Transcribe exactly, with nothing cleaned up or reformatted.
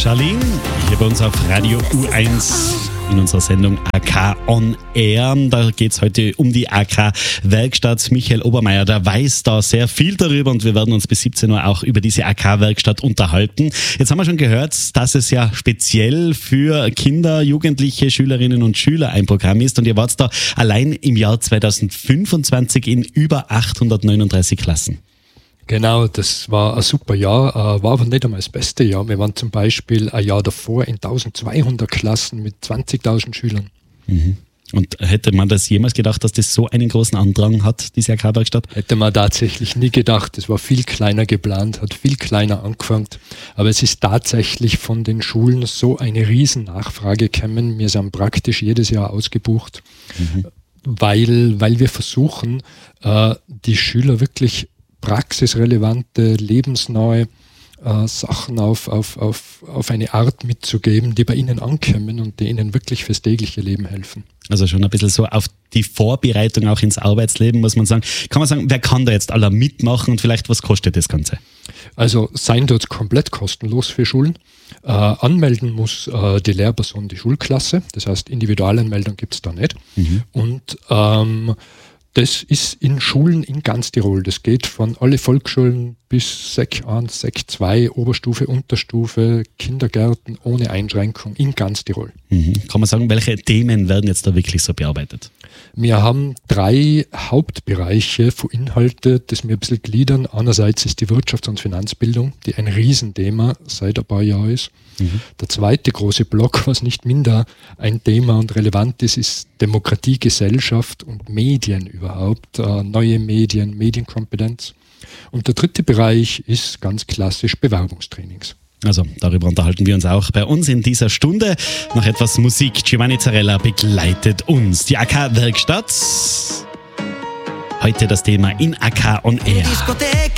Charlene, hier bei uns auf Radio U eins in unserer Sendung A K On Air. Da geht es heute um die A K-Werkstatt. Michael Obermeier, der weiß da sehr viel darüber und wir werden uns bis siebzehn Uhr auch über diese A K-Werkstatt unterhalten. Jetzt haben wir schon gehört, dass es ja speziell für Kinder, Jugendliche, Schülerinnen und Schüler ein Programm ist und ihr wart da allein im Jahr zweitausendfünfundzwanzig in über achthundertneununddreißig Klassen. Genau, das war ein super Jahr, war aber nicht einmal das beste Jahr. Wir waren zum Beispiel ein Jahr davor in eintausendzweihundert Klassen mit zwanzigtausend Schülern. Mhm. Und hätte man das jemals gedacht, dass das so einen großen Andrang hat, diese A K-Werkstatt? Hätte man tatsächlich nie gedacht. Es war viel kleiner geplant, hat viel kleiner angefangen. Aber es ist tatsächlich von den Schulen so eine riesen Nachfrage gekommen. Wir sind praktisch jedes Jahr ausgebucht, mhm. weil, weil wir versuchen, die Schüler wirklich praxisrelevante, lebensnahe äh, Sachen auf, auf, auf, auf eine Art mitzugeben, die bei ihnen ankommen und die ihnen wirklich fürs tägliche Leben helfen. Also schon ein bisschen so auf die Vorbereitung auch ins Arbeitsleben, muss man sagen. Kann man sagen, wer kann da jetzt alle mitmachen und vielleicht was kostet das Ganze? Also sein dort komplett kostenlos für Schulen. Äh, anmelden muss äh, die Lehrperson die Schulklasse, das heißt Individualanmeldung gibt es da nicht. Mhm. Und ähm, das ist in Schulen in ganz Tirol. Das geht von alle Volksschulen bis Sek eins, Sek zwei, Oberstufe, Unterstufe, Kindergärten ohne Einschränkung in ganz Tirol. Mhm. Kann man sagen, welche Themen werden jetzt da wirklich so bearbeitet? Wir haben drei Hauptbereiche von Inhalte, das wir ein bisschen gliedern. Einerseits ist die Wirtschafts- und Finanzbildung, die ein Riesenthema seit ein paar Jahren ist. Mhm. Der zweite große Block, was nicht minder ein Thema und relevant ist, ist Demokratie, Gesellschaft und Medien überhaupt, äh, neue Medien, Medienkompetenz. Und der dritte Bereich ist ganz klassisch Bewerbungstrainings. Also darüber unterhalten wir uns auch bei uns in dieser Stunde. Noch etwas Musik. Giovanni Zarella begleitet uns. Die A K-Werkstatt. Heute das Thema in A K On Air.